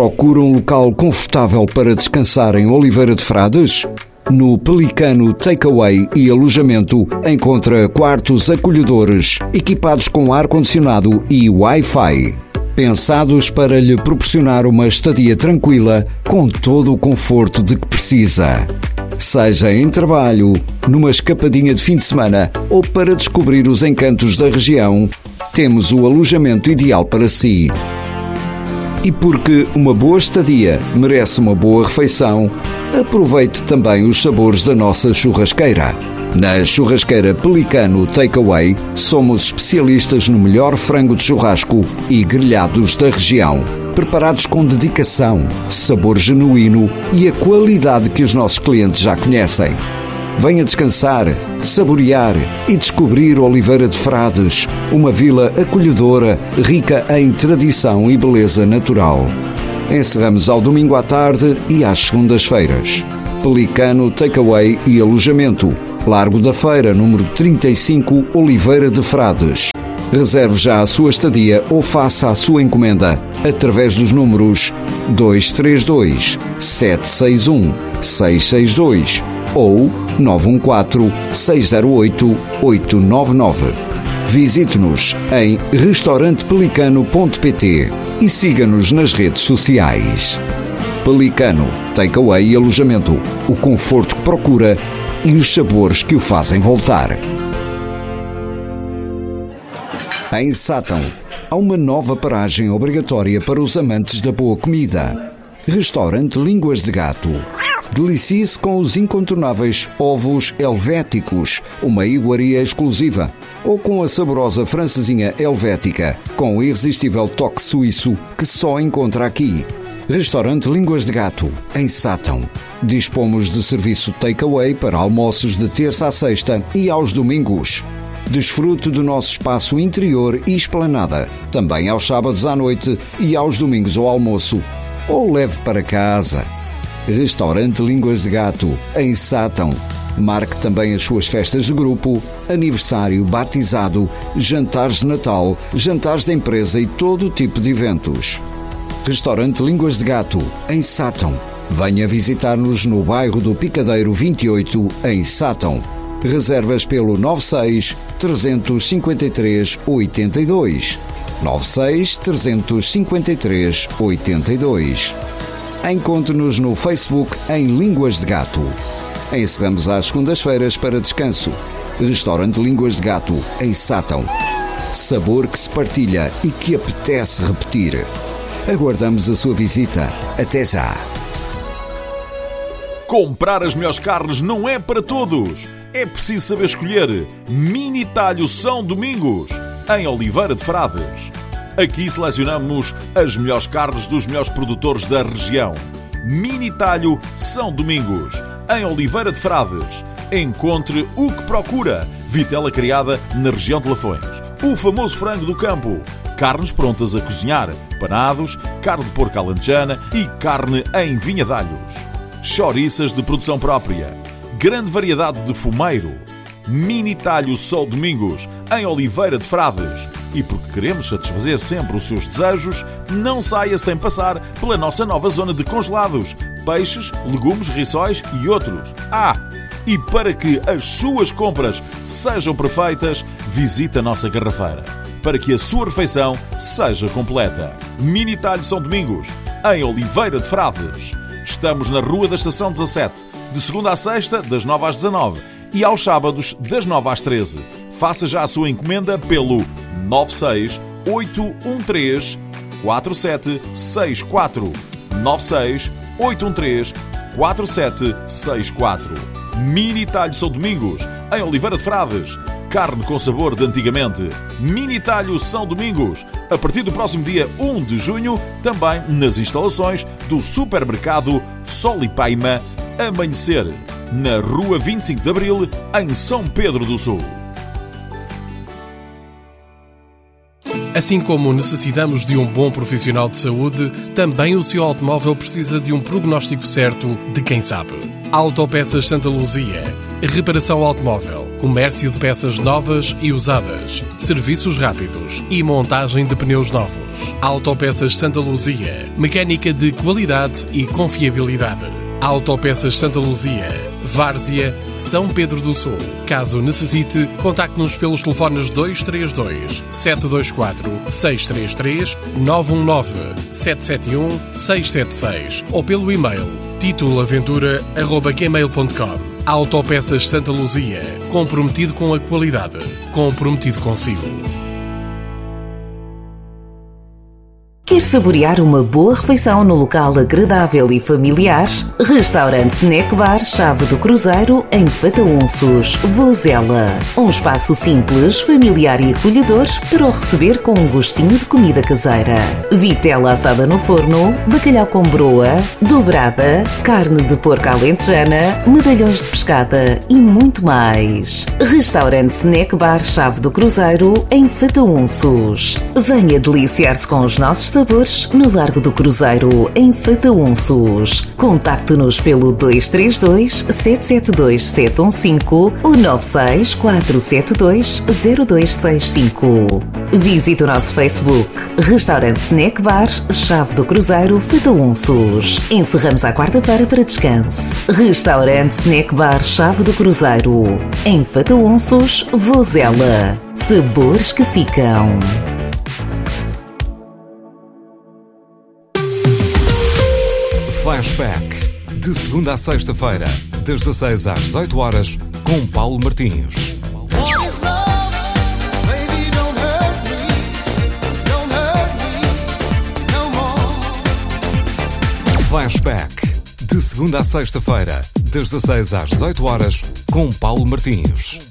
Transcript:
Procura um local confortável para descansar em Oliveira de Frades? No Pelicano Takeaway e Alojamento encontra quartos acolhedores equipados com ar-condicionado e Wi-Fi, pensados para lhe proporcionar uma estadia tranquila com todo o conforto de que precisa. Seja em trabalho, numa escapadinha de fim de semana ou para descobrir os encantos da região, temos o alojamento ideal para si. E porque uma boa estadia merece uma boa refeição, aproveite também os sabores da nossa churrasqueira. Na Churrasqueira Pelicano Takeaway, somos especialistas no melhor frango de churrasco e grelhados da região, preparados com dedicação, sabor genuíno e a qualidade que os nossos clientes já conhecem. Venha descansar, saborear e descobrir Oliveira de Frades, uma vila acolhedora, rica em tradição e beleza natural. Encerramos ao domingo à tarde e às segundas-feiras. Pelicano Takeaway e Alojamento, Largo da Feira, número 35, Oliveira de Frades. Reserve já a sua estadia ou faça a sua encomenda através dos números 232 761 662 ou 914 608 899. Visite-nos em restaurantepelicano.pt e siga-nos nas redes sociais. Pelicano Takeaway e Alojamento, o conforto que procura e os sabores que o fazem voltar. Em Sátão, há uma nova paragem obrigatória para os amantes da boa comida. Restaurante Línguas de Gato. Delicie-se com os incontornáveis ovos helvéticos, uma iguaria exclusiva, ou com a saborosa francesinha helvética, com o irresistível toque suíço que só encontra aqui. Restaurante Línguas de Gato, em Sátão. Dispomos de serviço takeaway para almoços de terça a sexta e aos domingos. Desfrute do nosso espaço interior e esplanada, também aos sábados à noite e aos domingos ao almoço. Ou leve para casa. Restaurante Línguas de Gato, em Sátão. Marque também as suas festas de grupo, aniversário, batizado, jantares de Natal, jantares de empresa e todo tipo de eventos. Restaurante Línguas de Gato, em Sátão. Venha visitar-nos no bairro do Picadeiro 28, em Sátão. Reservas pelo 96 353 82. 96 353 82. Encontre-nos no Facebook em Línguas de Gato. Encerramos às segundas-feiras para descanso. Restaurante Línguas de Gato, em Sátão. Sabor que se partilha e que apetece repetir. Aguardamos a sua visita. Até já! Comprar as melhores carnes não é para todos. É preciso saber escolher. Mini Talho São Domingos, em Oliveira de Frades. Aqui selecionamos as melhores carnes dos melhores produtores da região. Mini Talho São Domingos, em Oliveira de Frades. Encontre o que procura. Vitela criada na região de Lafões. O famoso frango do campo. Carnes prontas a cozinhar. Panados, carne de porco alentejana e carne em vinhadalhos. Chouriças de produção própria. Grande variedade de fumeiro. Mini Talho São Domingos, em Oliveira de Frades. E porque queremos satisfazer sempre os seus desejos, não saia sem passar pela nossa nova zona de congelados, peixes, legumes, rissóis e outros. E para que as suas compras sejam perfeitas, visite a nossa garrafeira, para que a sua refeição seja completa. Mini Talho São Domingos, em Oliveira de Frades. Estamos na Rua da Estação 17, de segunda a sexta, das 9 às 19 e aos sábados, das 9 às 13. Faça já a sua encomenda pelo 96 813 4764. 96 813 4764. Mini Talho São Domingos, em Oliveira de Frades. Carne com sabor de antigamente. Mini Talho São Domingos. A partir do próximo dia 1 de junho, também nas instalações do supermercado Sol e Paima Amanhecer, na Rua 25 de Abril, em São Pedro do Sul. Assim como necessitamos de um bom profissional de saúde, também o seu automóvel precisa de um prognóstico certo de quem sabe. Autopeças Santa Luzia. Reparação automóvel. comércio de peças novas e usadas, serviços rápidos e montagem de pneus novos. Autopeças Santa Luzia, mecânica de qualidade e confiabilidade. Autopeças Santa Luzia, Várzea, São Pedro do Sul. Caso necessite, contacte-nos pelos telefones 232 724 633 919 771 676 ou pelo e-mail titulaventura@gmail.com. Autopeças Santa Luzia, comprometido com a qualidade, comprometido consigo. Quer saborear uma boa refeição no local agradável e familiar? Restaurante Snack Bar Chave do Cruzeiro, em Fataonços, Vozela. Um espaço simples, familiar e acolhedor para o receber com um gostinho de comida caseira. Vitela assada no forno, bacalhau com broa, dobrada, carne de porco alentejana, medalhões de pescada e muito mais. Restaurante Snack Bar Chave do Cruzeiro, em Fataonços. Venha deliciar-se com os nossos sabores no Largo do Cruzeiro, em Fataonços. Contacte-nos pelo 232 772 715 ou 96 472 0265. Visite o nosso Facebook, Restaurante Snack Bar Chave do Cruzeiro, Fataonços. Encerramos à quarta-feira para descanso. Restaurante Snack Bar Chave do Cruzeiro, em Fataonços, Vozela. Sabores que ficam. Flashback, de segunda a sexta-feira, das 16 às 18 horas, com Paulo Martins. Flashback, de segunda a sexta-feira, das 16 às 18 horas, com Paulo Martins.